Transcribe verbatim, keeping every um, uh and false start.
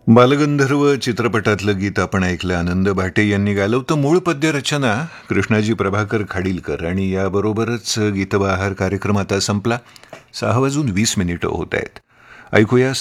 बालगंधर्व चित्रपटातलं गीत आपण ऐकलं. आनंद भाटे यांनी गायलं होतं. मूळ पद्य रचना कृष्णाजी प्रभाकर खाडीलकर. आणि याबरोबरच गीतबहार कार्यक्रम आता संपला. सहा वाजून वीस मिनिटं होत आहेत. ऐकूया